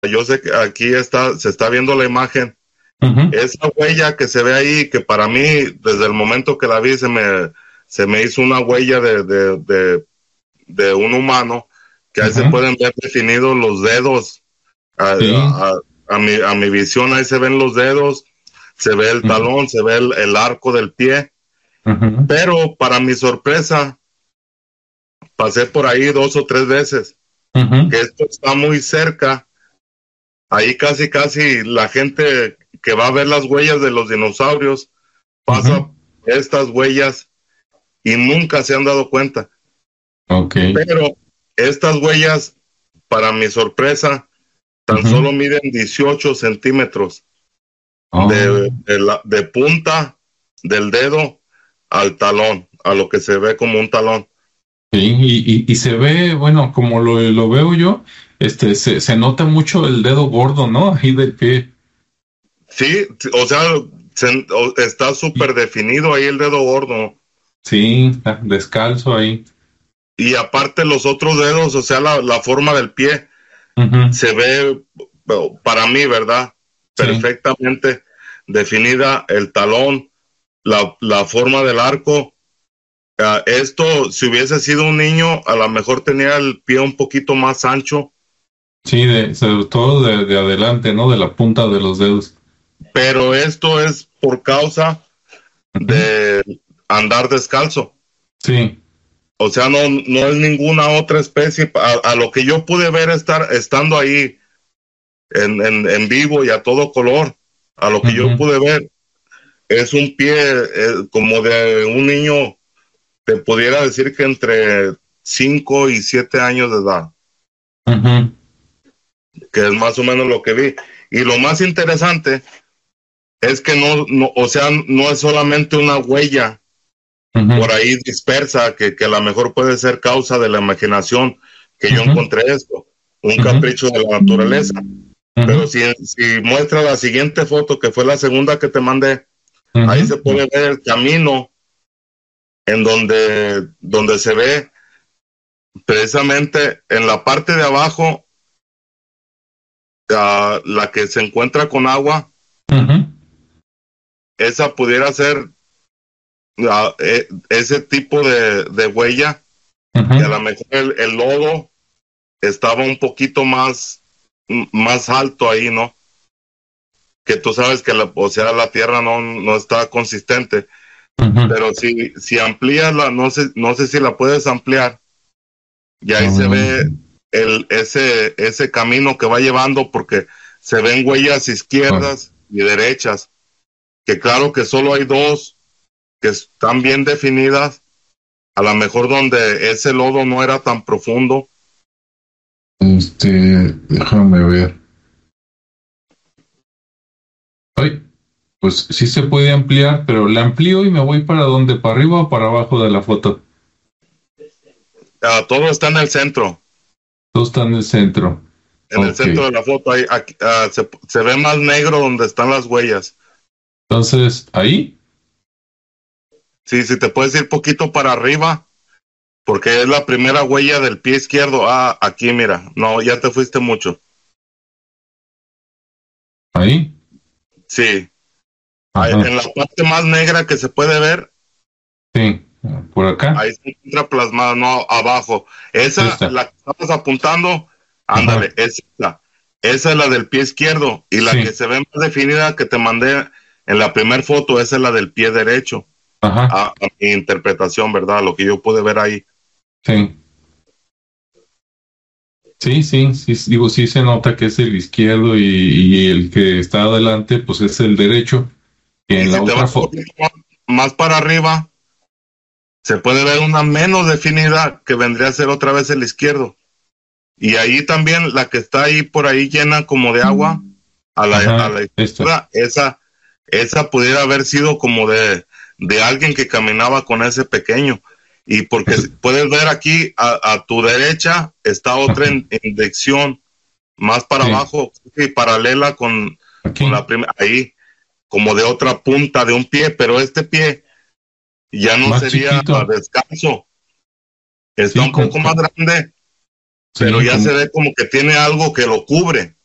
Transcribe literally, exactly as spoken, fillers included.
yo sé que aquí está, se está viendo la imagen. Uh-huh. Esa huella que se ve ahí, que para mí, desde el momento que la vi, se me, se me hizo una huella de, de, de, de un humano, que ahí uh-huh. se pueden ver definidos los dedos. A, sí. a, a, a, mi, a mi visión ahí se ven los dedos, se ve el talón, uh-huh. se ve el, el arco del pie. Uh-huh. Pero para mi sorpresa, pasé por ahí dos o tres veces, uh-huh. que esto está muy cerca. Ahí casi, casi la gente que va a ver las huellas de los dinosaurios pasa uh-huh. estas huellas y nunca se han dado cuenta. Okay. Pero estas huellas, para mi sorpresa, tan uh-huh. solo miden dieciocho centímetros oh. de, de, la, de punta del dedo al talón, a lo que se ve como un talón. Sí, y, y, y se ve, bueno, como lo, lo veo yo, este, se, se nota mucho el dedo gordo, ¿no? Ahí del pie. Sí, o sea, se, o, está súper definido ahí el dedo gordo. Sí, descalzo ahí. Y aparte los otros dedos, o sea, la, la forma del pie, uh-huh. se ve, para mí, ¿verdad? Sí. Perfectamente definida el talón, la, la forma del arco. Uh, esto, si hubiese sido un niño, a lo mejor tenía el pie un poquito más ancho. Sí, de, sobre todo de, de adelante, ¿no? De la punta de los dedos. Pero esto es por causa uh-huh. de andar descalzo. Sí. O sea, no, no es ninguna otra especie. A, a lo que yo pude ver estar estando ahí en, en, en vivo y a todo color, a lo que uh-huh. yo pude ver, es un pie eh, como de un niño. Te pudiera decir que entre cinco y siete años de edad. Uh-huh. Que es más o menos lo que vi. Y lo más interesante es que no, no o sea, no es solamente una huella uh-huh. por ahí dispersa, que, que a lo mejor puede ser causa de la imaginación, que uh-huh. yo encontré esto, un uh-huh. capricho de la naturaleza. Uh-huh. Pero si, si muestra la siguiente foto, que fue la segunda que te mandé, uh-huh. ahí se puede ver el camino en donde, donde se ve precisamente en la parte de abajo, uh, la que se encuentra con agua, uh-huh. esa pudiera ser uh, eh, ese tipo de, de huella, uh-huh. que a lo mejor el, el lodo estaba un poquito más, más alto ahí, ¿no? Que tú sabes que la, o sea, la tierra no, no está consistente. Uh-huh. Pero si, si amplías la, no sé, no sé si la puedes ampliar, y ahí uh-huh. se ve el, ese, ese camino que va llevando, porque se ven huellas izquierdas uh-huh. y derechas, que claro que solo hay dos que están bien definidas, a lo mejor donde ese lodo no era tan profundo. Este, déjame ver. Ay. Pues sí se puede ampliar, pero le amplío y me voy para dónde, para arriba o para abajo de la foto. Uh, todo está en el centro. Todo está en el centro. En okay. el centro de la foto, ahí, aquí, uh, se, se ve más negro donde están las huellas. Entonces, ¿ahí? Sí, si te puedes ir poquito para arriba, porque es la primera huella del pie izquierdo. Ah, aquí mira, no, ya te fuiste mucho. ¿Ahí? Sí. Ahí, en la parte más negra que se puede ver. Sí, por acá. Ahí se encuentra plasmado, no, abajo. Esa, esta. La que estamos apuntando, ándale, Ajá. es esa. Esa es la del pie izquierdo. Y la sí. que se ve más definida que te mandé en la primera foto, esa es la del pie derecho. Ajá. A, a mi interpretación, ¿verdad? Lo que yo pude ver ahí. Sí. Sí, sí, sí, digo, sí se nota que es el izquierdo y, y el que está adelante, pues es el derecho. Y en y la si otra foto. Más, más para arriba, se puede ver una menos definida que vendría a ser otra vez el izquierdo. Y ahí también la que está ahí por ahí llena como de agua, a la, Ajá, a la izquierda, esa, esa pudiera haber sido como de, de alguien que caminaba con ese pequeño. Y porque puedes ver aquí a, a tu derecha está otra en, inyección más para sí. abajo y paralela con, con la primera, ahí como de otra punta de un pie, pero este pie ya no más sería chiquito. Descanso, está sí, un poco como, más grande, sí, pero ya como... se ve como que tiene algo que lo cubre.